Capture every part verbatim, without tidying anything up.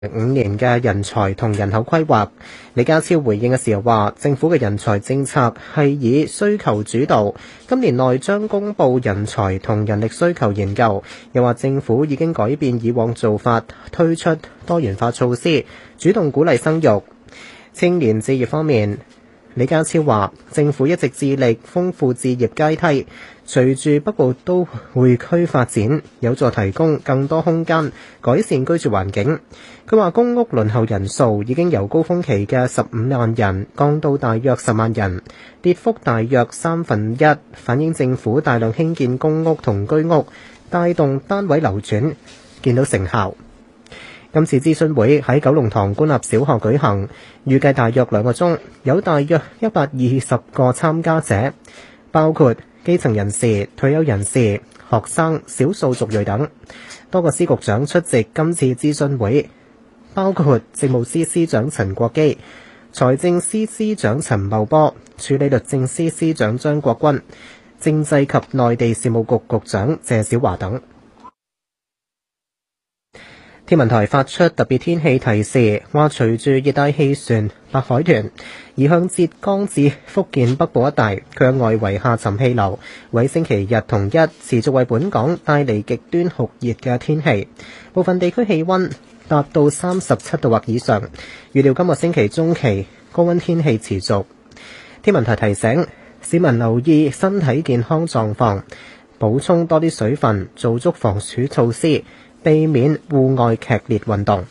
五年嘅人才同人口規劃。李家超回應嘅時候話，政府嘅人才政策係以需求主導，今年內將公布人才同人力需求研究。又話政府已經改變以往做法，推出多元化措施，主動鼓勵生育。青年置業方面，李家超話政府一直致力豐富置業階梯，隨住北部都會區發展，有助提供更多空間，改善居住環境。佢話公屋輪候人數已經由高峰期嘅十五萬人降到大約十萬人，跌幅大約三分一，反映政府大量興建公屋同居屋，帶動單位流轉，見到成效。今次諮詢會喺九龍塘官立小學舉行，預計大約兩個鐘，有大約一百二十個參加者，包括基層人士、退休人士、學生、少數族裔等。多個司局長出席今次諮詢會，包括政務司司長陳國基、財政司司長陳茂波、署理律政司司長張國軍、政制及內地事務局局長謝小華等。天文台發出特別天氣提示，話隨住熱帶氣旋白海豚移向浙江至福建北部一帶，佢嘅外圍下沉氣流喺星期日同一持續為本港帶嚟極端酷熱嘅天氣，部分地區氣溫達到三十七度或以上。預料今個星期中期高溫天氣持續。天文台提醒市民留意身體健康狀況，補充多啲水分，做足防暑措施，避免戶外劇烈運動。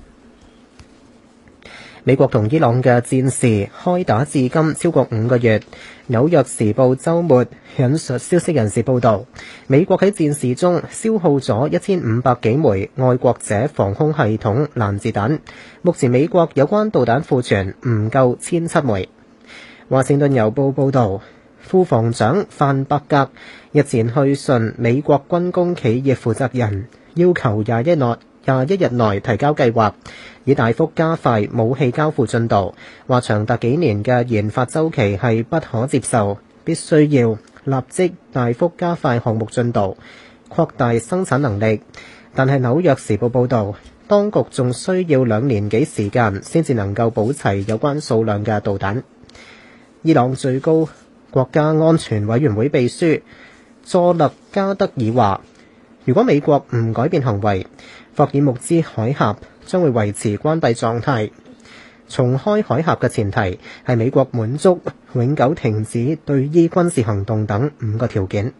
美國同伊朗嘅戰事開打至今超過五個月。紐約時報週末引述消息人士報導，美國喺戰事中消耗咗一千五百幾枚愛國者防空系統攔截彈，目前美國有關導彈庫存唔夠千七枚。華盛頓郵報報導，副防長范伯格日前去信美國軍工企業負責人，要求廿一內廿一日內提交計劃，以大幅加快武器交付進度。話長達幾年嘅研發週期係不可接受，必須要立即大幅加快項目進度，擴大生產能力。但係紐約時報報導，當局仲需要兩年幾時間先至能夠補齊有關數量嘅導彈。伊朗最高國家安全委員會秘書佐勒加德爾話，如果美國唔改變行為，霍爾木茲海峽將會維持關閉狀態。重開海峽嘅前提係美國滿足永久停止對伊軍事行動等五個條件。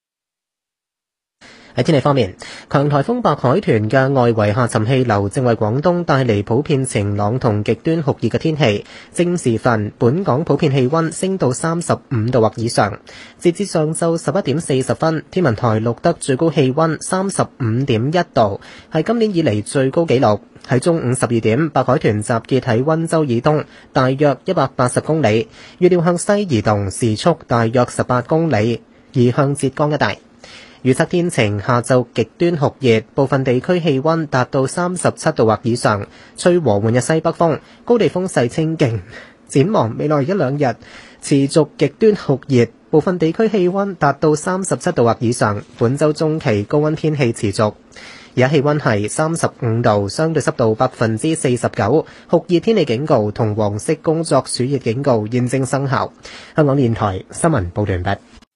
喺天氣方面，強颱風白海豚嘅外圍下沉氣流正為廣東帶嚟普遍晴朗同極端酷熱嘅天氣。正午時分，本港普遍氣溫升到三十五度或以上。截至上晝十一點四十分，天文台錄得最高氣溫三十五點一度，係今年以嚟最高紀錄。喺中午十二點，白海豚集結喺溫州以東大約一百八十公里，預料向西移動，時速大約十八公里，移向浙江一帶。預測天晴，下晝極端酷熱，部分地區氣溫達到三十七度或以上，吹和緩嘅西北風，高地風勢清勁。展望未來一兩日持續極端酷熱，部分地區氣溫達到三十七度或以上，本周中期高溫天氣持續。而家氣溫係三十五度，相對濕度百分之四十九，酷熱天氣警告同黃色工作暑熱警告現正生效。香港電台新聞報道完畢。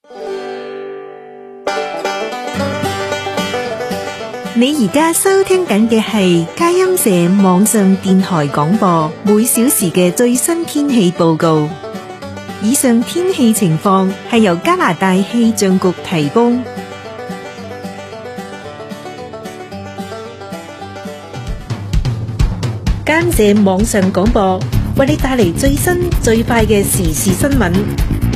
你而家收聽緊嘅係佳音社網上電台廣播，每小時嘅最新天氣報告。以上天氣情況係由加拿大氣象局提供。佳音社網上廣播為你帶嚟最新最快嘅時事新聞。